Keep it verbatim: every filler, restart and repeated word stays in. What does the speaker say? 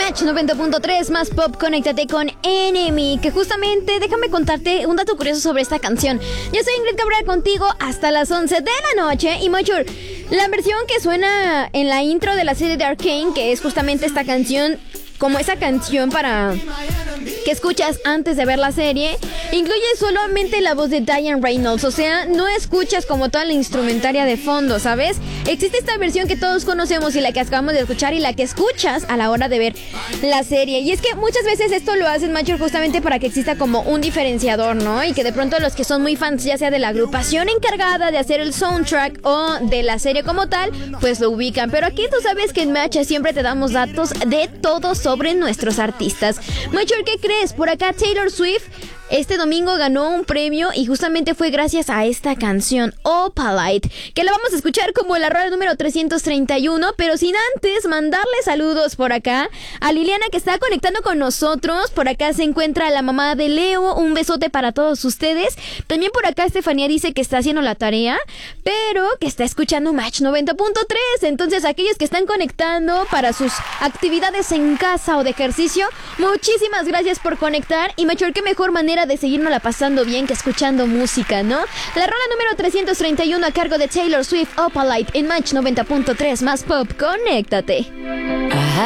Match noventa punto tres más pop, conéctate con Enemy. Que justamente, déjame contarte un dato curioso sobre esta canción. Yo soy Ingrid Cabrera contigo hasta las once de la noche. Y Machur, la versión que suena en la intro de la serie de Arcane, que es justamente esta canción, como esa canción para que escuchas antes de ver la serie, incluye solamente la voz de Diane Reynolds. O sea, no escuchas como toda la instrumentaria de fondo, ¿sabes? Existe esta versión que todos conocemos y la que acabamos de escuchar y la que escuchas a la hora de ver la serie. Y es que muchas veces esto lo hacen, Macho, justamente para que exista como un diferenciador, ¿no? Y que de pronto los que son muy fans, ya sea de la agrupación encargada de hacer el soundtrack o de la serie como tal, pues lo ubican. Pero aquí tú sabes que en Match siempre te damos datos de todo sobre nuestros artistas. Macho, ¿qué crees? Por acá Taylor Swift este domingo ganó un premio y justamente fue gracias a esta canción, Opalite, que la vamos a escuchar como la rola número trescientos treinta y uno, pero sin antes mandarle saludos por acá a Liliana, que está conectando con nosotros. Por acá se encuentra la mamá de Leo, un besote para todos ustedes. También por acá Estefanía dice que está haciendo la tarea, pero que está escuchando Match noventa punto tres. Entonces, aquellos que están conectando para sus actividades en casa o de ejercicio, muchísimas gracias por conectar. Y Macho, qué mejor manera de seguirnos la pasando bien que escuchando música, ¿no? La rola número trescientos treinta y uno a cargo de Taylor Swift, Opalite, en Match noventa punto tres más pop, conéctate.